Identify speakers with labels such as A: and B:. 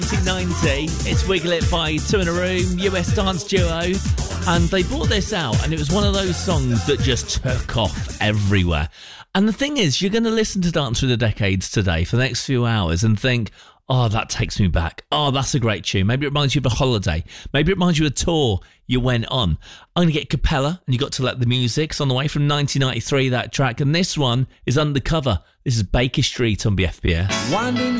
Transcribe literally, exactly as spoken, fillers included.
A: nineteen ninety, it's Wiggle It by Two in a Room, U S dance duo, and they brought this out, and it was one of those songs that just took off everywhere. And the thing is, you're going to listen to Dance Through the Decades today for the next few hours and think, oh, that takes me back. Oh, that's a great tune. Maybe it reminds you of a holiday. Maybe it reminds you of a tour you went on. I'm going to get Capella, and You Got to Let the Music. It's on the way from nineteen ninety-three, that track. And this one is Undercover. This is Baker Street on B F B S.
B: Winding